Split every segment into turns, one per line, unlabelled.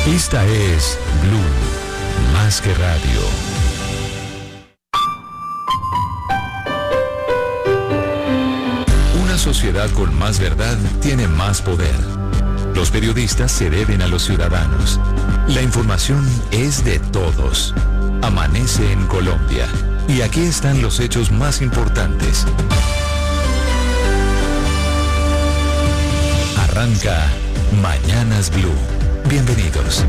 Esta es Blue, más que radio. Una sociedad con más verdad tiene más poder. Los periodistas se deben a los ciudadanos. La información es de todos. Amanece en Colombia. Y aquí están los hechos más importantes. Arranca Mañanas Blue. Bienvenidos.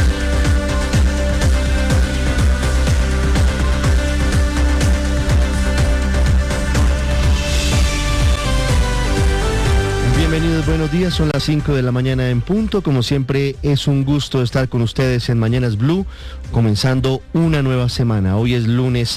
Bienvenidos, buenos días, son las 5 de la mañana en punto. Como siempre, es un gusto estar con ustedes en Mañanas Blue, comenzando una nueva semana. Hoy es lunes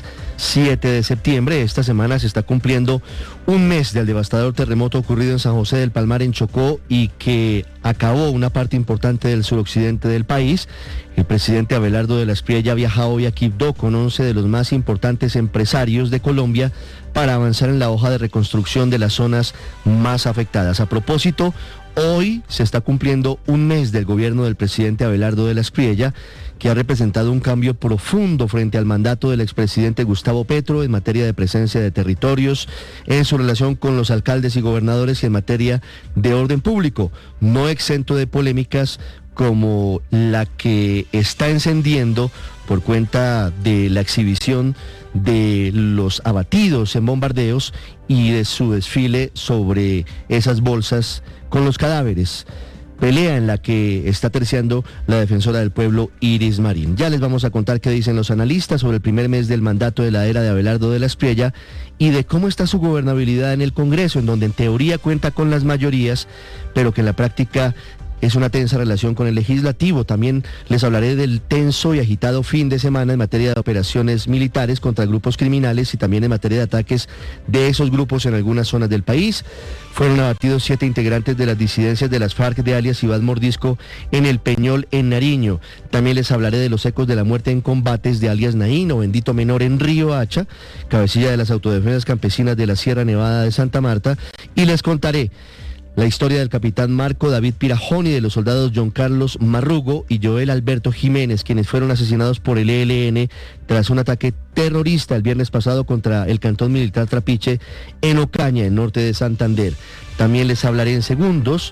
7 de septiembre. Esta semana se está cumpliendo un mes del devastador terremoto ocurrido en San José del Palmar, en Chocó, y que acabó una parte importante del suroccidente del país. El presidente Abelardo de la Espriella viaja hoy a Quibdó con 11 de los más importantes empresarios de Colombia para avanzar en la hoja de reconstrucción de las zonas más afectadas. A propósito, hoy se está cumpliendo un mes del gobierno del presidente Abelardo de la Espriella, que ha representado un cambio profundo frente al mandato del expresidente Gustavo Petro en materia de presencia de territorios, en su relación con los alcaldes y gobernadores y en materia de orden público, no exento de polémicas como la que está encendiendo por cuenta de la exhibición de los abatidos en bombardeos y de su desfile sobre esas bolsas con los cadáveres. Pelea en la que está terciando la defensora del pueblo, Iris Marín. Ya les vamos a contar qué dicen los analistas sobre el primer mes del mandato de la era de Abelardo de la Espriella y de cómo está su gobernabilidad en el Congreso, en donde en teoría cuenta con las mayorías, pero que en la práctica es una tensa relación con el legislativo. También les hablaré del tenso y agitado fin de semana en materia de operaciones militares contra grupos criminales y también en materia de ataques de esos grupos en algunas zonas del país. Fueron abatidos 7 integrantes de las disidencias de las FARC de alias Iván Mordisco en El Peñol, en Nariño. También les hablaré de los ecos de la muerte en combates de alias Naín o Bendito Menor en Río Hacha, cabecilla de las autodefensas campesinas de la Sierra Nevada de Santa Marta, y les contaré la historia del capitán Marco David Pirajón y de los soldados John Carlos Marrugo y Joel Alberto Jiménez, quienes fueron asesinados por el ELN tras un ataque terrorista el viernes pasado contra el cantón militar Trapiche en Ocaña, en norte de Santander. También les hablaré en segundos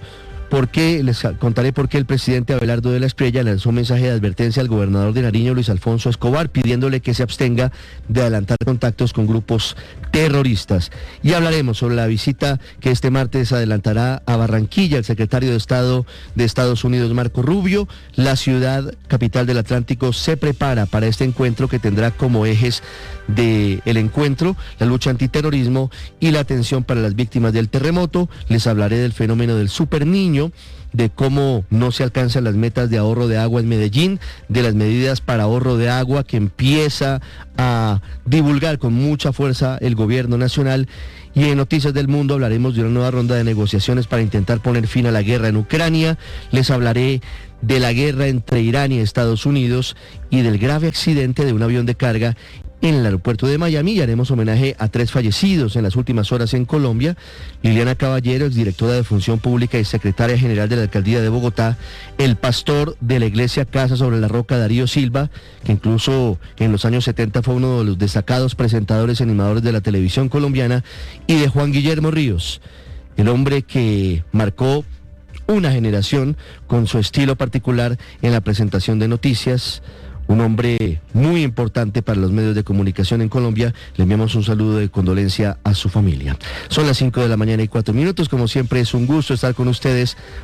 les contaré por qué el presidente Abelardo de la Espriella lanzó un mensaje de advertencia al gobernador de Nariño, Luis Alfonso Escobar, pidiéndole que se abstenga de adelantar contactos con grupos terroristas. Y hablaremos sobre la visita que este martes adelantará a Barranquilla el secretario de Estado de Estados Unidos, Marco Rubio. La ciudad capital del Atlántico se prepara para este encuentro que tendrá como ejes del encuentro la lucha antiterrorismo y la atención para las víctimas del terremoto. Les hablaré del fenómeno del superniño, de cómo no se alcanzan las metas de ahorro de agua en Medellín, de las medidas para ahorro de agua que empieza a divulgar con mucha fuerza el gobierno nacional. Y en Noticias del Mundo hablaremos de una nueva ronda de negociaciones para intentar poner fin a la guerra en Ucrania. Les hablaré de la guerra entre Irán y Estados Unidos y del grave accidente de un avión de carga en el aeropuerto de Miami, y haremos homenaje a 3 fallecidos en las últimas horas en Colombia. Liliana Caballero, exdirectora de Función Pública y secretaria general de la Alcaldía de Bogotá, el pastor de la iglesia Casa sobre la Roca, Darío Silva, que incluso en los años 70 fue uno de los destacados presentadores y animadores de la televisión colombiana, y de Juan Guillermo Ríos, el hombre que marcó una generación con su estilo particular en la presentación de noticias. Un hombre muy importante para los medios de comunicación en Colombia. Le enviamos un saludo de condolencia a su familia. Son las 5 de la mañana y 4 minutos. Como siempre, es un gusto estar con ustedes.